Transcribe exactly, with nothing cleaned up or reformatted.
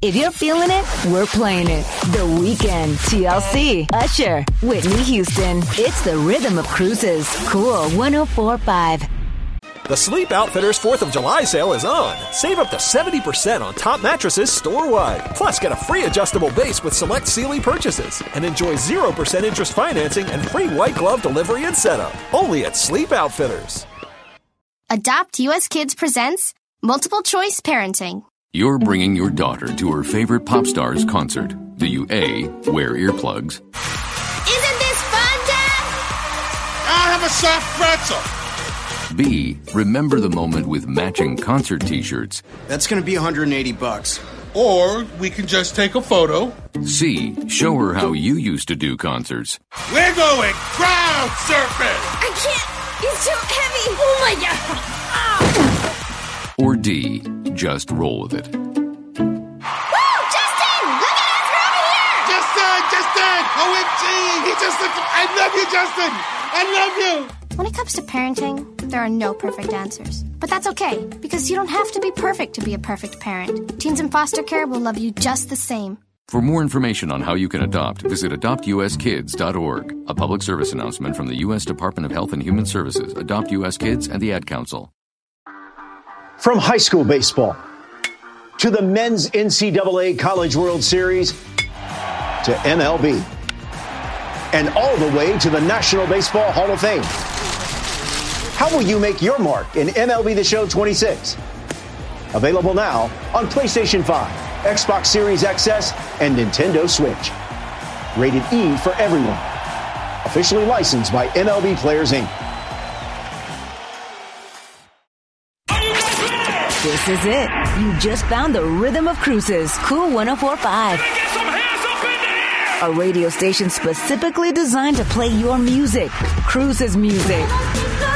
If you're feeling it, we're playing it. The Weeknd, T L C, Usher, Whitney Houston. It's the rhythm of cruises. Cool one oh four point five. The Sleep Outfitters fourth of July sale is on. Save up to seventy percent on top mattresses store-wide. Plus, get a free adjustable base with select Sealy purchases. And enjoy zero percent interest financing and free white glove delivery and setup. Only at Sleep Outfitters. Adopt U S Kids presents Multiple Choice Parenting. You're bringing your daughter to her favorite pop star's concert. Do you A, wear earplugs? Isn't this fun, Dad? I'll have a soft pretzel. B, remember the moment with matching concert t-shirts. That's going to be one hundred eighty bucks. Or we can just take a photo. C, show her how you used to do concerts. We're going crowd surfing. I can't. It's too heavy. Oh, my God. Ah. Or D, just roll with it. Woo! Justin! Look at us. We're over here. Justin! Justin! O M G! He just looked... I love you, Justin! I love you! When it comes to parenting, there are no perfect answers. But that's okay, because you don't have to be perfect to be a perfect parent. Teens in foster care will love you just the same. For more information on how you can adopt, visit adopt u s kids dot org. A public service announcement from the U S Department of Health and Human Services, Adopt U S Kids, and the Ad Council. From high school baseball to the men's N C double A College World Series to M L B and all the way to the National Baseball Hall of Fame. How will you make your mark in M L B The Show twenty-six? Available now on PlayStation five, Xbox Series X S, and Nintendo Switch. Rated E for everyone. Officially licensed by M L B Players, Incorporated. This is it. You just found the rhythm of cruises. Cool one oh four point five. A radio station specifically designed to play your music. Cruises music.